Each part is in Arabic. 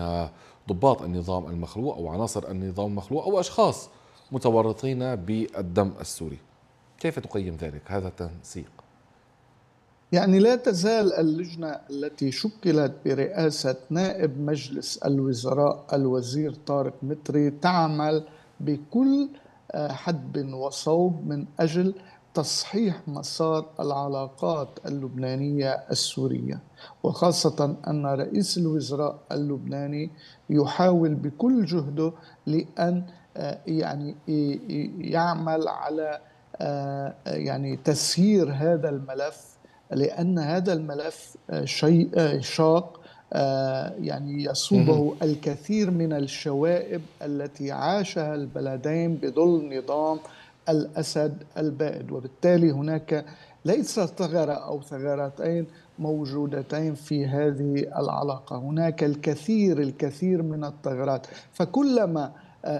بين ضباط النظام المخلوع أو عناصر النظام المخلوع أو أشخاص متورطين بالدم السوري. كيف تقيم ذلك هذا التنسيق؟ يعني لا تزال اللجنة التي شكلت برئاسة نائب مجلس الوزراء الوزير طارق مطري تعمل بكل حدب وصوب من أجل تصحيح مسار العلاقات اللبنانية السورية، وخاصة أن رئيس الوزراء اللبناني يحاول بكل جهده لأن يعني يعمل على يعني تسيير هذا الملف، لأن هذا الملف شيء شاق، يعني يصوبه الكثير من الشوائب التي عاشها البلدين بظل نظام الأسد البائد، وبالتالي هناك ليس ثغرة أو ثغرتين موجودتين في هذه العلاقة، هناك الكثير من الثغرات. فكلما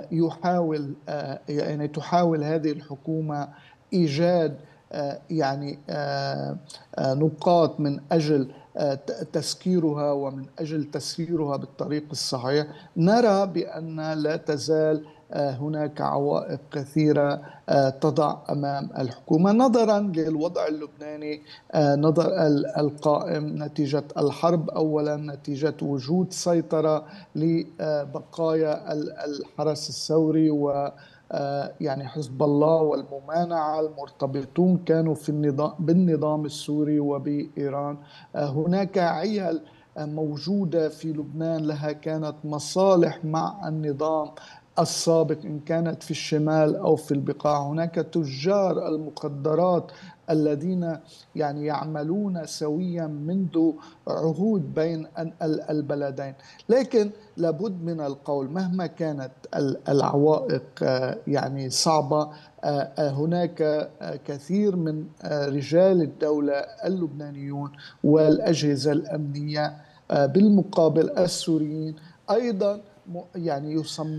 تحاول هذه الحكومة إيجاد يعني نقاط من أجل تسكيرها ومن أجل تسييرها بالطريق الصحيح، نرى بأن لا تزال هناك عوائق كثيرة تضع أمام الحكومة نظرا للوضع اللبناني، نظر القائم نتيجة الحرب، أولا نتيجة وجود سيطرة لبقايا الحرس الثوري و يعني حزب الله والممانعة المرتبطون كانوا في بالنظام السوري وبإيران. هناك عيال موجودة في لبنان لها كانت مصالح مع النظام السابق إن كانت في الشمال أو في البقاع، هناك تجار المخدرات الذين يعني يعملون سويا منذ عهود بين البلدين. لكن لابد من القول مهما كانت العوائق يعني صعبة، هناك كثير من رجال الدولة اللبنانيون والأجهزة الأمنية بالمقابل السوريين أيضا يعني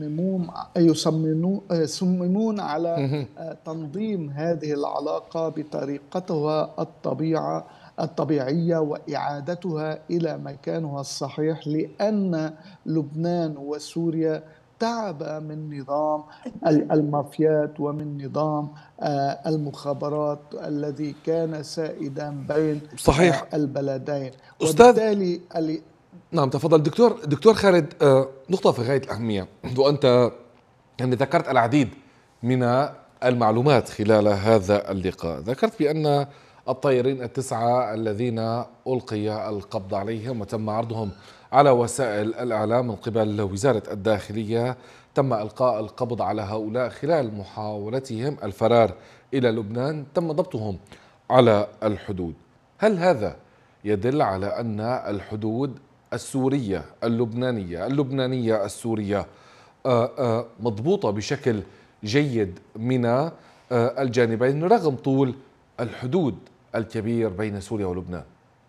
يصممون على تنظيم هذه العلاقة بطريقتها الطبيعية وإعادتها إلى مكانها الصحيح، لأن لبنان وسوريا تعب من نظام المافيات ومن نظام المخابرات الذي كان سائدا بين صحيح البلدين، أستاذ. وبالتالي نعم تفضل دكتور خالد. نقطة في غاية الأهمية، وأنت يعني ذكرت العديد من المعلومات خلال هذا اللقاء. ذكرت بأن الطائرين التسعة الذين ألقي القبض عليهم وتم عرضهم على وسائل الإعلام من قبل وزارة الداخلية تم إلقاء القبض على هؤلاء خلال محاولتهم الفرار إلى لبنان، تم ضبطهم على الحدود. هل هذا يدل على أن الحدود السورية اللبنانية السورية مضبوطة بشكل جيد من الجانبين رغم طول الحدود الكبير بين سوريا ولبنان؟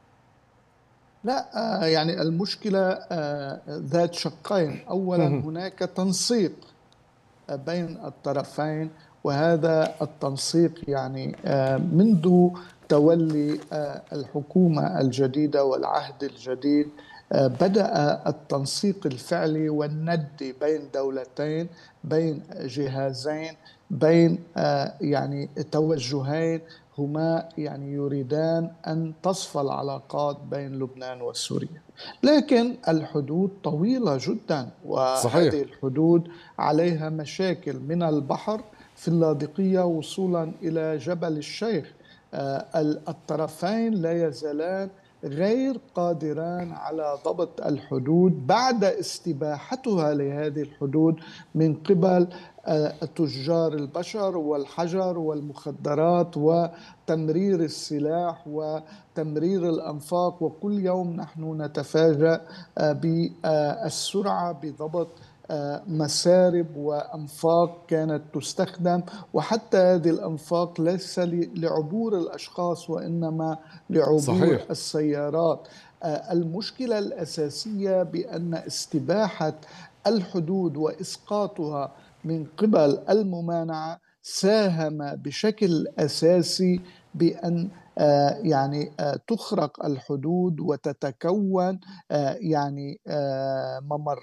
لا، يعني المشكلة ذات شقين. أولا هناك تنسيق بين الطرفين، وهذا التنسيق يعني منذ تولي الحكومة الجديدة والعهد الجديد بدأ التنسيق الفعلي والندي بين دولتين، بين جهازين، بين يعني توجهين هما يعني يريدان أن تصفى العلاقات بين لبنان وسوريا. لكن الحدود طويلة جدا، صحيح. وهذه الحدود عليها مشاكل من البحر في اللاذقية وصولا إلى جبل الشيخ. الطرفين لا يزالان غير قادران على ضبط الحدود بعد استباحتها لهذه الحدود من قبل تجار البشر والحجر والمخدرات وتمرير السلاح وتمرير الأنفاق. وكل يوم نحن نتفاجأ بالسرعة بضبط مسارب وأنفاق كانت تستخدم، وحتى هذه الأنفاق ليس لعبور الأشخاص وإنما لعبور صحيح. السيارات. المشكلة الأساسية بأن استباحة الحدود وإسقاطها من قبل الممانعة ساهم بشكل أساسي بأن يعني تخرق الحدود وتتكون يعني ممر